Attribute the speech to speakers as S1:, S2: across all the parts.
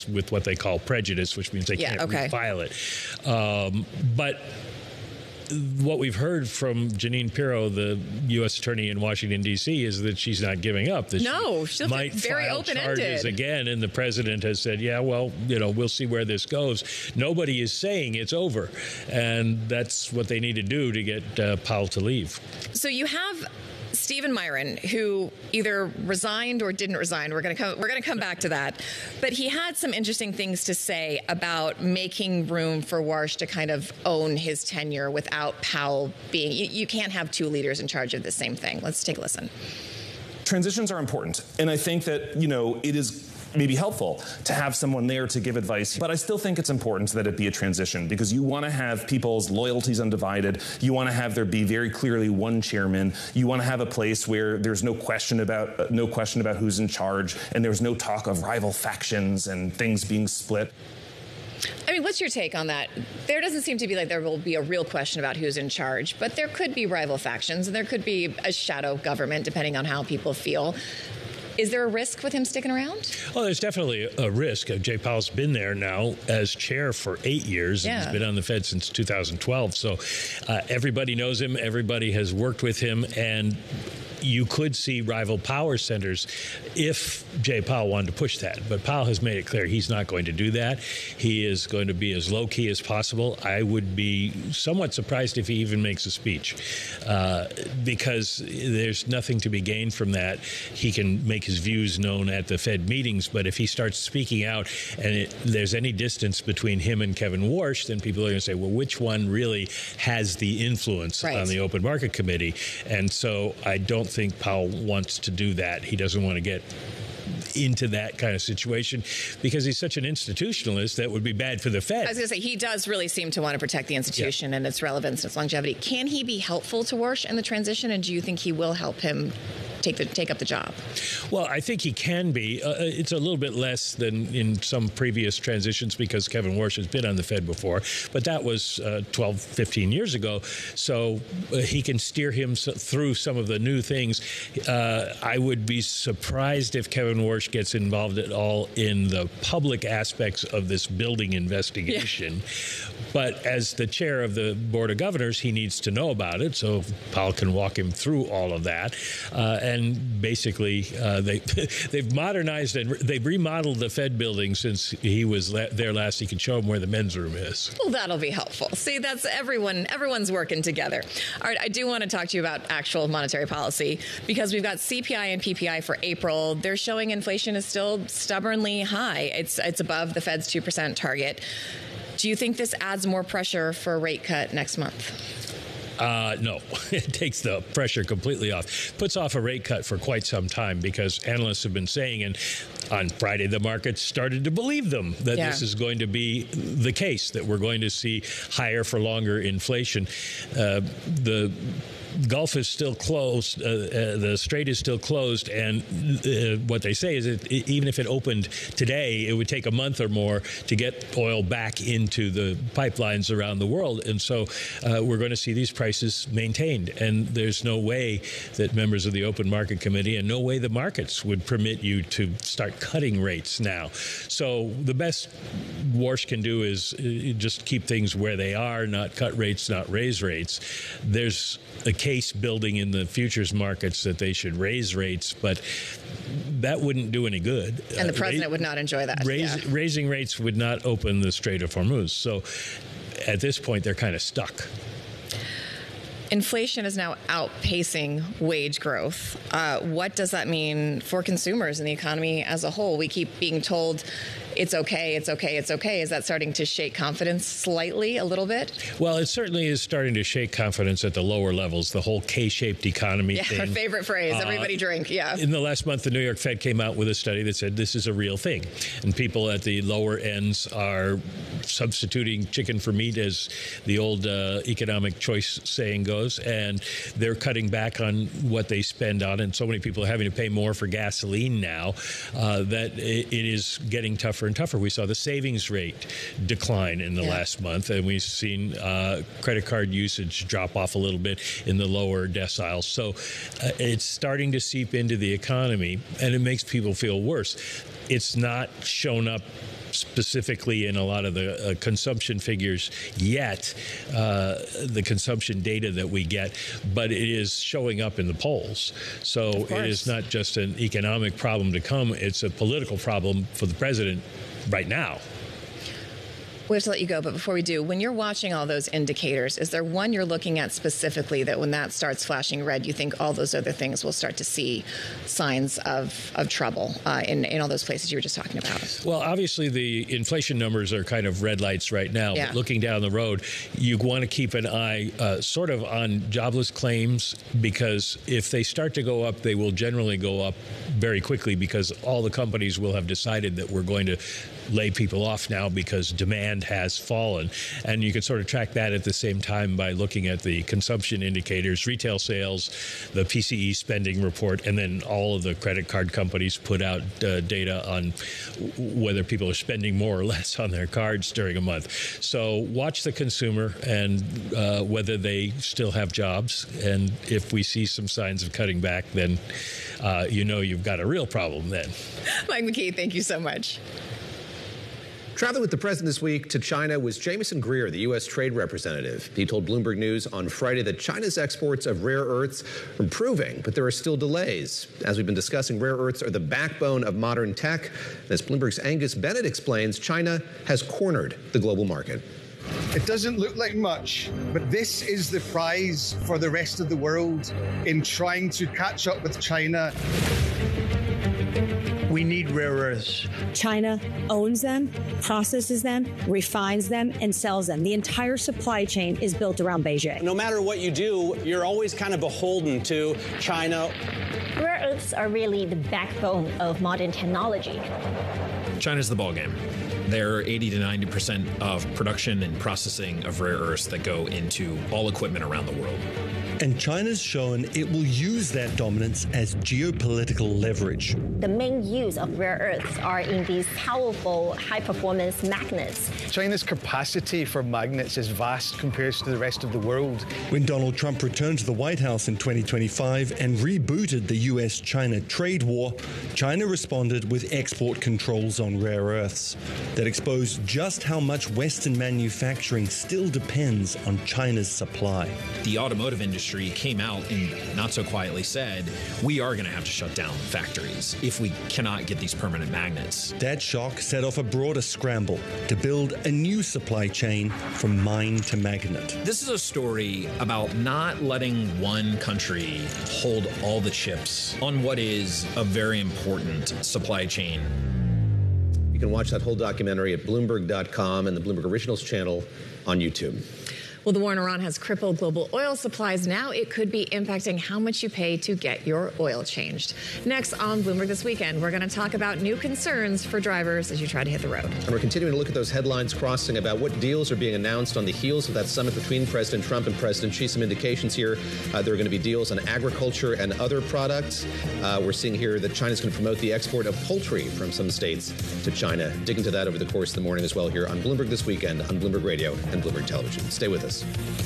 S1: with what they call prejudice, which means they can't refile it. But what we've heard from Jeanine Pirro, the U.S. Attorney in Washington, D.C., is that she's not giving up. That
S2: she'll
S1: might
S2: very
S1: file
S2: open-ended
S1: charges again, and the president has said, yeah, well, we'll see where this goes. Nobody is saying it's over, and that's what they need to do to get Powell to leave.
S2: So you have Stephen Miron, who either resigned or didn't resign. We're going to come back to that. But he had some interesting things to say about making room for Warsh to kind of own his tenure without Powell being. You can't have two leaders in charge of the same thing. Let's take a listen.
S3: Transitions are important, and I think that it is maybe helpful to have someone there to give advice. But I still think it's important that it be a transition, because you want to have people's loyalties undivided. You want to have there be very clearly one chairman. You want to have a place where there's no question about who's in charge, and there's no talk of rival factions and things being split.
S2: I mean, what's your take on that? There doesn't seem to be like there will be a real question about who's in charge, but there could be rival factions, and there could be a shadow government, depending on how people feel. Is there a risk with him sticking around?
S1: Well, there's definitely a risk. Jay Powell's been there now as chair for 8 years.
S2: Yeah.
S1: He's been on the Fed since 2012. So everybody knows him. Everybody has worked with him. And you could see rival power centers if Jay Powell wanted to push that. But Powell has made it clear he's not going to do that. He is going to be as low-key as possible. I would be somewhat surprised if he even makes a speech, because there's nothing to be gained from that. He can make his views known at the Fed meetings, but if he starts speaking out and there's any distance between him and Kevin Warsh, then people are going to say, well, which one really has the influence on the Open Market Committee? And so I don't think Powell wants to do that. He doesn't want to get into that kind of situation because he's such an institutionalist that would be bad for the Fed.
S2: I was going to say, he does really seem to want to protect the institution and its relevance and its longevity. Can he be helpful to Warsh in the transition, and do you think he will help him take up the job?
S1: Well, I think he can be. It's a little bit less than in some previous transitions because Kevin Warsh has been on the Fed before, but that was 12, 15 years ago. So he can steer him through some of the new things. I would be surprised if Kevin Warsh gets involved at all in the public aspects of this building investigation. Yeah. But as the chair of the Board of Governors, he needs to know about it, so Powell can walk him through all of that. And basically, they've modernized and they've remodeled the Fed building since he was there last. He can show them where the men's room is.
S2: Well, that'll be helpful. See, that's everyone's working together. All right, I do want to talk to you about actual monetary policy because we've got CPI and PPI for April. They're showing inflation is still stubbornly high. It's above the Fed's 2% target. Do you think this adds more pressure for a rate cut next month?
S1: No, it takes the pressure completely off. Puts off a rate cut for quite some time because analysts have been saying, and on Friday the markets started to believe them, that this is going to be the case, that we're going to see higher for longer inflation. The Gulf is still closed, the Strait is still closed, and what they say is that even if it opened today, it would take a month or more to get oil back into the pipelines around the world. And so we're going to see these prices maintained. And there's no way that members of the Open Market Committee and no way the markets would permit you to start cutting rates now. So the best Warsh can do is just keep things where they are, not cut rates, not raise rates. There's a case building in the futures markets that they should raise rates, but that wouldn't do any good.
S2: And the president would not enjoy that.
S1: Raising rates would not open the Strait of Hormuz. So at this point, they're kind of stuck.
S2: Inflation is now outpacing wage growth. What does that mean for consumers and the economy as a whole? We keep being told it's okay, it's okay, it's okay. Is that starting to shake confidence slightly, a little bit?
S1: Well, it certainly is starting to shake confidence at the lower levels, the whole K-shaped economy thing.
S2: Yeah, our favorite phrase, everybody drink,
S1: In the last month, the New York Fed came out with a study that said this is a real thing. And people at the lower ends are substituting chicken for meat, as the old economic choice saying goes, and they're cutting back on what they spend on. And so many people are having to pay more for gasoline now that it is getting tougher and tougher. We saw the savings rate decline in the last month, and we've seen credit card usage drop off a little bit in the lower deciles. So it's starting to seep into the economy, and it makes people feel worse. It's not shown up specifically in a lot of the consumption figures yet, the consumption data that we get, but it is showing up in the polls. So it is not just an economic problem to come, it's a political problem for the president right now.
S2: We have to let you go, but before we do, when you're watching all those indicators, is there one you're looking at specifically that when that starts flashing red, you think all those other things will start to see signs of trouble in all those places you were just talking about?
S1: Well, obviously the inflation numbers are kind of red lights right now.
S2: Yeah.
S1: But looking down the road, you want to keep an eye sort of on jobless claims, because if they start to go up, they will generally go up very quickly, because all the companies will have decided that we're going to lay people off now because demand has fallen. And you can sort of track that at the same time by looking at the consumption indicators, retail sales, the PCE spending report, and then all of the credit card companies put out data on whether people are spending more or less on their cards during a month. So watch the consumer and whether they still have jobs. And if we see some signs of cutting back, then you know you've got a real problem then.
S2: Mike McKee, thank you so much.
S4: Traveling with the president this week to China was Jameson Greer, the U.S. trade representative. He told Bloomberg News on Friday that China's exports of rare earths are improving, but there are still delays. As we've been discussing, rare earths are the backbone of modern tech. As Bloomberg's Angus Bennett explains, China has cornered the global market.
S5: It doesn't look like much, but this is the prize for the rest of the world in trying to catch up with China.
S6: We need rare earths.
S7: China owns them, processes them, refines them, and sells them. The entire supply chain is built around Beijing.
S8: No matter what you do, you're always kind of beholden to China.
S9: Rare earths are really the backbone of modern technology.
S10: China's the ballgame. They're 80 to 90% of production and processing of rare earths that go into all equipment around the world.
S11: And China's shown it will use that dominance as geopolitical leverage.
S9: The main use of rare earths are in these powerful, high-performance magnets.
S5: China's capacity for magnets is vast compared to the rest of the world.
S11: When Donald Trump returned to the White House in 2025 and rebooted the U.S.-China trade war, China responded with export controls on rare earths that exposed just how much Western manufacturing still depends on China's supply.
S10: The automotive industry came out and not so quietly said, we are going to have to shut down factories if we cannot get these permanent magnets.
S11: That shock set off a broader scramble to build a new supply chain from mine to magnet.
S10: This is a story about not letting one country hold all the chips on what is a very important supply chain.
S4: You can watch that whole documentary at Bloomberg.com and the Bloomberg Originals channel on YouTube.
S2: Well, the war in Iran has crippled global oil supplies. Now it could be impacting how much you pay to get your oil changed. Next on Bloomberg This Weekend, we're going to talk about new concerns for drivers as you try to hit the road.
S4: And we're continuing to look at those headlines crossing about what deals are being announced on the heels of that summit between President Trump and President Xi. Some indications here there are going to be deals on agriculture and other products. We're seeing here that China's going to promote the export of poultry from some states to China. Dig into that over the course of the morning as well here on Bloomberg This Weekend on Bloomberg Radio and Bloomberg Television. Stay with us.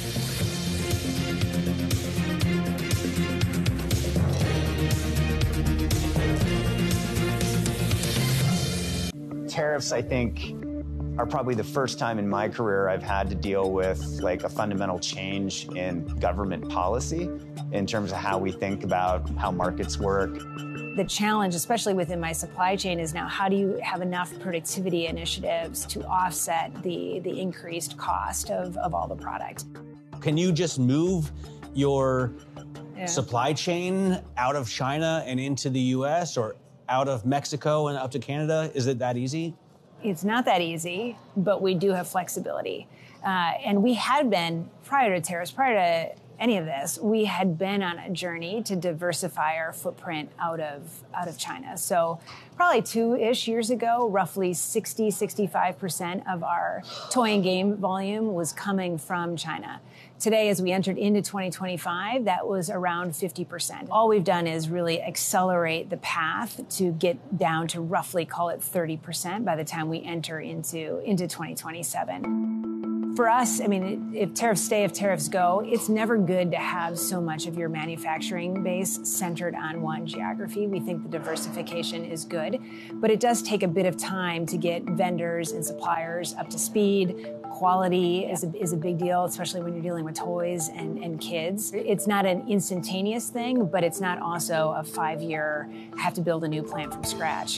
S12: Tariffs, I think, are probably the first time in my career I've had to deal with like a fundamental change in government policy in terms of how we think about how markets work.
S7: The challenge, especially within my supply chain, is now how do you have enough productivity initiatives to offset the increased cost of all the product?
S8: Can you just move your supply chain out of China and into the U.S. or out of Mexico and up to Canada? Is it that easy?
S7: It's not that easy, but we do have flexibility. And we had been, prior to tariffs, prior to any of this, we had been on a journey to diversify our footprint out of China. So probably 2-ish years ago, roughly 65% of our toy and game volume was coming from China. Today, as we entered into 2025, that was around 50%. All we've done is really accelerate the path to get down to roughly, call it 30% by the time we enter into 2027. For us, I mean, if tariffs stay, if tariffs go, it's never good to have so much of your manufacturing base centered on one geography. We think the diversification is good, but it does take a bit of time to get vendors and suppliers up to speed. Quality is a big deal, especially when you're dealing with toys and kids. It's not an instantaneous thing, but it's not also a 5-year, have to build a new plant from scratch.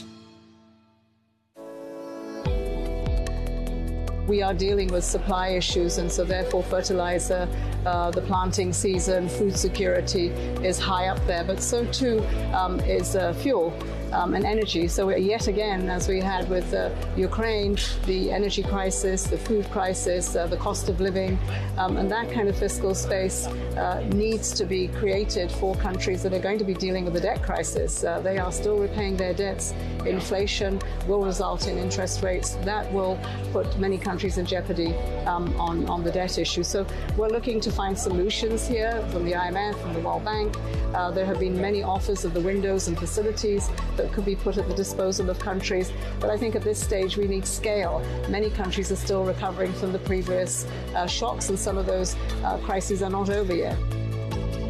S6: We are dealing with supply issues, and so therefore fertilizer, the planting season, food security is high up there, but so too is fuel and energy. So yet again, as we had with Ukraine, the energy crisis, the food crisis, the cost of living, and that kind of fiscal space needs to be created for countries that are going to be dealing with the debt crisis. They are still repaying their debts. Inflation will result in interest rates that will put many countries in jeopardy on the debt issue. So we're looking to find solutions here from the IMF and the World Bank. There have been many offers of the windows and facilities that could be put at the disposal of countries. But I think at this stage we need scale. Many countries are still recovering from the previous shocks, and some of those crises are not over yet.